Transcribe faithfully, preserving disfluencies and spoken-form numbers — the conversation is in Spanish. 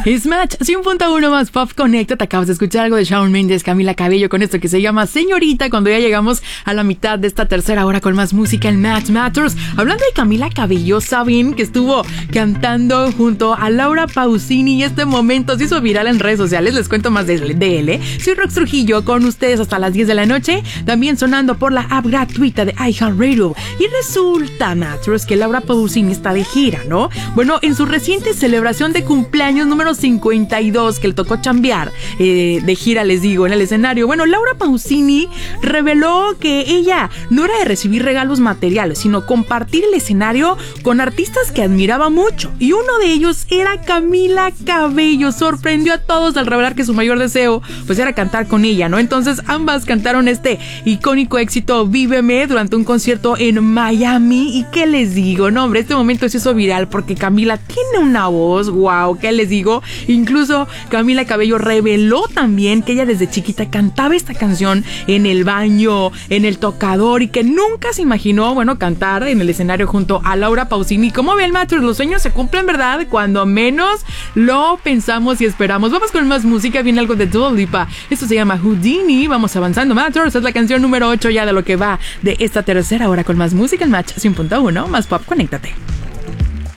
Es Match cien punto uno más Pop Connecta. Te acabas de escuchar algo de Shawn Mendes, Camila Cabello, con esto que se llama Señorita, cuando ya llegamos a la mitad de esta tercera hora con más música en Match Matters. Hablando de Camila Cabello, saben que estuvo cantando junto a Laura Pausini y este momento se hizo viral en redes sociales. Les cuento más de, de él, ¿eh? Soy Rox Trujillo con ustedes hasta las diez de la noche, también sonando por la app gratuita de iHeartRadio. Y resulta, Matters, que Laura Pausini está de gira, ¿no? Bueno, en su reciente celebración de cumpleaños número cincuenta y dos, que le tocó chambear eh, de gira, les digo, en el escenario. Bueno, Laura Pausini reveló que ella no era de recibir regalos materiales, sino compartir el escenario con artistas que admiraba mucho. Y uno de ellos era Camila Cabello. Sorprendió a todos al revelar que su mayor deseo pues era cantar con ella, ¿no? Entonces ambas cantaron este icónico éxito Víveme durante un concierto en Miami. ¿Y qué les digo? No, hombre, este momento se hizo viral porque Camila tiene una voz, wow, ¿qué les digo? Incluso Camila Cabello reveló también que ella desde chiquita cantaba esta canción en el baño, en el tocador, y que nunca se imaginó, bueno, cantar en el escenario junto a Laura Pausini. ¿Cómo ven, Matters? Los sueños se cumplen, ¿verdad? Cuando menos lo pensamos y esperamos. Vamos con más música, viene algo de Dua Lipa. Esto se llama Houdini. Vamos avanzando, Matters. Es la canción número ocho ya de lo que va de esta tercera hora con más música en Match cien punto uno más Pop. Conéctate.